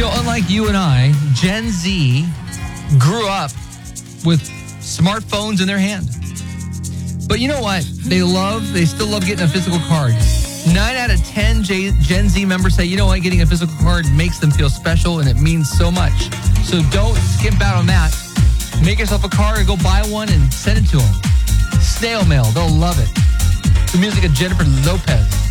Unlike you and I, Gen Z grew up with smartphones in their hand. But you know what? They still love getting a physical card. 9 out of 10 Gen Z members say, you know what, getting a physical card makes them feel special and it means so much. So don't skimp out on that. Make yourself a card and go buy one and send it to them. Snail mail, they'll love it. The music of Jennifer Lopez.